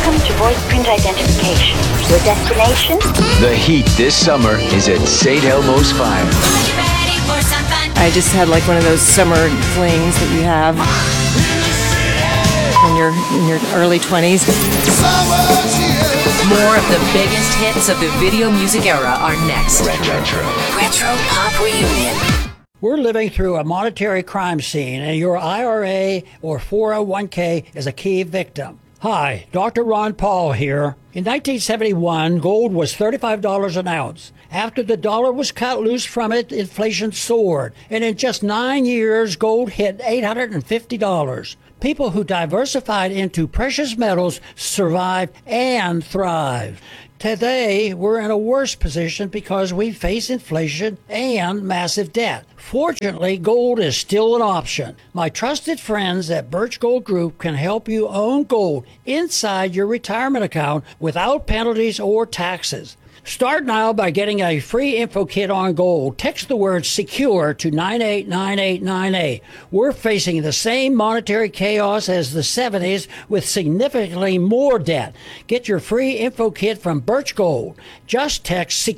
Welcome to voice print identification. Your destination? The heat this summer is at St. Elmo's Fire. I just had like one of those summer flings that you have when you're in your early 20s. More of the biggest hits of the video music era are next. Retro Pop Reunion. We're living through a monetary crime scene, and your IRA or 401k is a key victim. Hi, Dr. Ron Paul here. In 1971, gold was $35 an ounce. After the dollar was cut loose from it, inflation soared. And in just 9 years, gold hit $850. People who diversified into precious metals survived and thrived. Today, we're in a worse position because we face inflation and massive debt. Fortunately, gold is still an option. My trusted friends at Birch Gold Group can help you own gold inside your retirement account without penalties or taxes. Start now by getting a free info kit on gold. Text the word SECURE to 989898. We're facing the same monetary chaos as the 70s with significantly more debt. Get your free info kit from Birch Gold. Just text SECURE